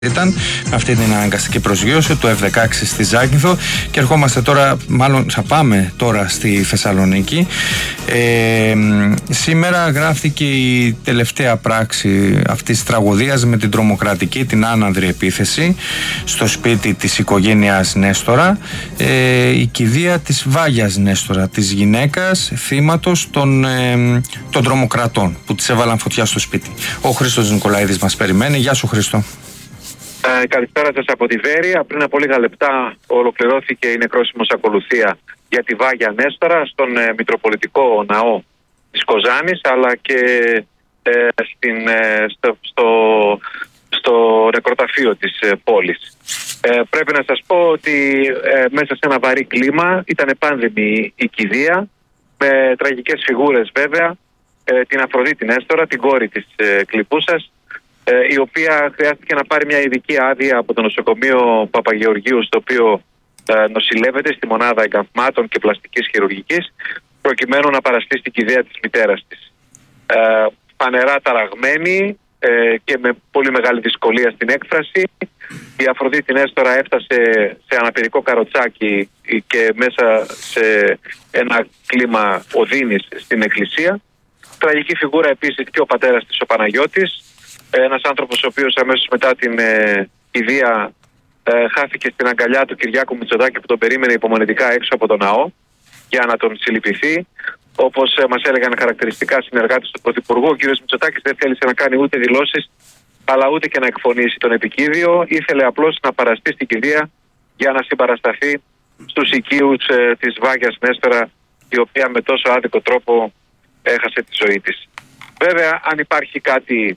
Ήταν αυτή την αναγκαστική προσγείωση του F-16 στη Ζάκυνθο και ερχόμαστε τώρα, μάλλον θα πάμε τώρα στη Θεσσαλονίκη. Σήμερα γράφτηκε η τελευταία πράξη αυτής της τραγωδίας με την τρομοκρατική, την άναδρη επίθεση στο σπίτι της οικογένειας Νέστορα, η κηδεία της Βάγιας Νέστορα, της γυναίκας θύματος των τρομοκρατών που της έβαλαν φωτιά στο σπίτι. Ο Χρήστος Νικολαίδης μας περιμένει. Γεια σου Χρήστο. Καλησπέρα σας από τη Βέρεια. Πριν από λίγα λεπτά ολοκληρώθηκε η νεκρόσιμος ακολουθία για τη Βάγια Νέστορα στον Μητροπολιτικό Ναό της Κοζάνης, αλλά και στο νεκροταφείο της πόλης. Πρέπει να σας πω ότι μέσα σε ένα βαρύ κλίμα ήταν επάνδημη η κηδεία, με τραγικές φιγούρες βέβαια, την Αφροδίτη Νέστορα, την κόρη της κλειπούσας, η οποία χρειάστηκε να πάρει μια ειδική άδεια από το νοσοκομείο Παπαγεωργίου, στο οποίο νοσηλεύεται, στη μονάδα εγκαυμάτων και πλαστικής χειρουργικής, προκειμένου να παραστεί στην κηδεία της μητέρας της. Φανερά ταραγμένη και με πολύ μεγάλη δυσκολία στην έκφραση, η Αφροδίτη Νέστορα έφτασε σε αναπηρικό καροτσάκι και μέσα σε ένα κλίμα οδύνης στην εκκλησία. Τραγική φιγούρα επίσης και ο πατέρας της, ο Παναγιώτης, ένας άνθρωπος ο οποίος αμέσως μετά την κηδεία χάθηκε στην αγκαλιά του Κυριάκου Μητσοτάκη, που τον περίμενε υπομονετικά έξω από τον ναό για να τον συλληπιθεί. Όπως μας έλεγαν χαρακτηριστικά συνεργάτες του Πρωθυπουργού, ο κ. Μητσοτάκης δεν θέλησε να κάνει ούτε δηλώσεις αλλά ούτε και να εκφωνήσει τον επικίδιο. Ήθελε απλώς να παραστεί στην κηδεία για να συμπαρασταθεί στους οικείους της Βάγιας Νέστορα, η οποία με τόσο άδικο τρόπο έχασε τη ζωή της. Βέβαια, αν υπάρχει κάτι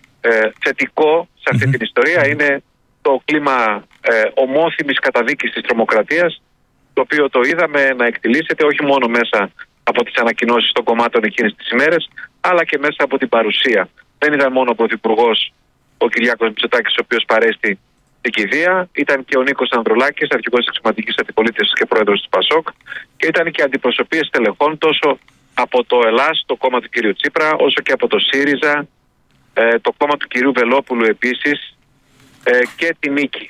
θετικό σε αυτή την ιστορία, είναι το κλίμα ομόθυμης καταδίκης της τρομοκρατίας, το οποίο το είδαμε να εκτιλήσεται όχι μόνο μέσα από τις ανακοινώσεις των κομμάτων εκείνες τις ημέρες, αλλά και μέσα από την παρουσία. Δεν ήταν μόνο ο Πρωθυπουργός, ο Κυριάκος Μητσοτάκης, ο οποίος παρέστη την κηδεία, ήταν και ο Νίκος Ανδρουλάκης, αρχηγός της Εξωματικής Αντιπολίτευσης και πρόεδρος του ΠΑΣΟΚ, και ήταν και αντιπροσωπείες τελεχών τόσο από το ΕΛΑΣ, το κόμμα του κ. Τσίπρα, όσο και από το ΣΥΡΙΖΑ, το κόμμα του κυρίου Βελόπουλου επίσης, και τη Νίκη.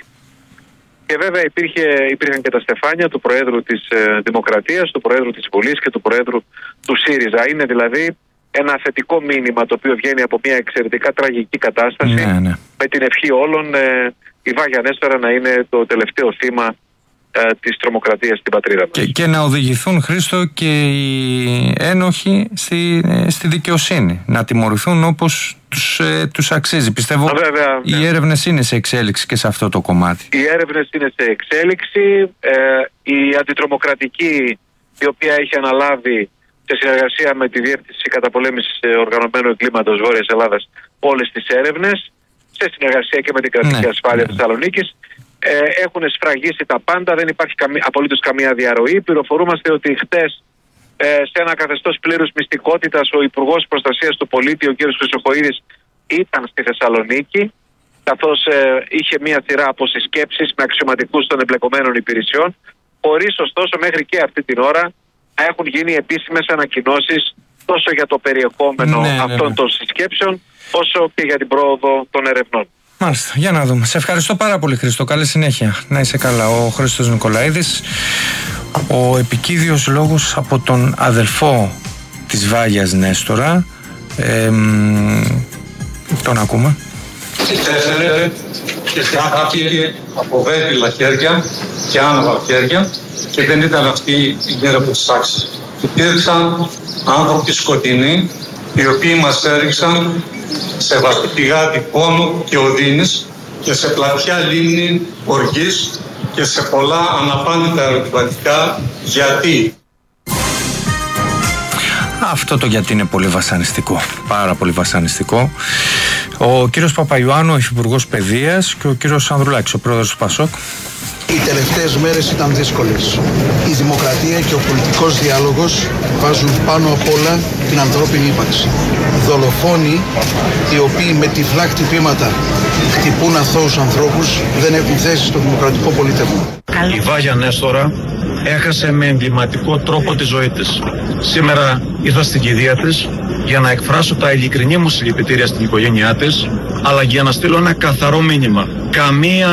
Και βέβαια υπήρχαν και τα στεφάνια του Προέδρου της Δημοκρατίας, του Προέδρου της Βουλής και του Προέδρου του ΣΥΡΙΖΑ. Είναι δηλαδή ένα θετικό μήνυμα το οποίο βγαίνει από μια εξαιρετικά τραγική κατάσταση, με την ευχή όλων η Βάγια Νέστορα να είναι το τελευταίο θύμα της τρομοκρατίας στην πατρίδα μας. Και να οδηγηθούν, Χρήστο, και οι ένοχοι στη δικαιοσύνη, να τιμωρηθούν όπως τους αξίζει. Πιστεύω βέβαια, οι έρευνες είναι σε εξέλιξη και σε αυτό το κομμάτι. Οι έρευνες είναι σε εξέλιξη. Η αντιτρομοκρατική, η οποία έχει αναλάβει σε συνεργασία με τη Διεύθυνση Καταπολέμησης Οργανωμένου Εγκλήματος Βόρειας Ελλάδας όλες τις έρευνες, σε συνεργασία και με την Κρατική Ασφάλεια Θεσσαλονίκης, έχουν σφραγίσει τα πάντα, δεν υπάρχει απολύτως καμία διαρροή. Πληροφορούμαστε ότι χτες, σε ένα καθεστώς πλήρους μυστικότητας, ο Υπουργός Προστασίας του Πολίτη, ο κ. Χρυσοχοΐδης, ήταν στη Θεσσαλονίκη, καθώς είχε μια σειρά από συσκέψεις με αξιωματικούς των εμπλεκομένων υπηρεσιών, χωρίς ωστόσο μέχρι και αυτή την ώρα να έχουν γίνει επίσημες ανακοινώσεις τόσο για το περιεχόμενο αυτών των συσκέψεων, όσο και για την πρόοδο των ερευνών. Μάλιστα, για να δούμε. Σε ευχαριστώ πάρα πολύ, Χρήστο. Καλή συνέχεια. Να είσαι καλά. Ο Χρήστος Νικολαίδης, ο επικίδιος λόγος από τον αδελφό της Βάγιας Νέστορα. Τον ακούμε. Έφερε και χάθηκε από βέλτιλα χέρια και άναβα χέρια, και δεν ήταν αυτή η μέρα που της άξιζε. Υπήρξαν άνθρωποι σκοτεινοί, οι οποίοι μας έριξαν σε βαθύ πηγάδι πόνου και οδύνης και σε πλατιά λίμνη οργής και σε πολλά αναπάντητα ερωτηματικά γιατί. Αυτό το γιατί είναι πολύ βασανιστικό, πάρα πολύ βασανιστικό. Ο κύριος Παπαϊωάννου, ο Υφυπουργός Παιδείας, και ο κύριος Ανδρουλάκης, ο πρόεδρος του ΠΑΣΟΚ. Οι τελευταίες μέρες ήταν δύσκολες. Η δημοκρατία και ο πολιτικός διάλογος βάζουν πάνω απ' όλα την ανθρώπινη ύπαρξη. Δολοφόνοι, οι οποίοι με τυφλά χτυπήματα χτυπούν αθώους ανθρώπους, δεν έχουν θέση στο δημοκρατικό πολίτευμα. Η Βάγια Νέστορα έχασε με εγκληματικό τρόπο τη ζωή της. Σήμερα ήρθα στην κηδεία της για να εκφράσω τα ειλικρινή μου συλληπιτήρια στην οικογένειά της, αλλά για να στείλω ένα καθαρό μήνυμα. Καμία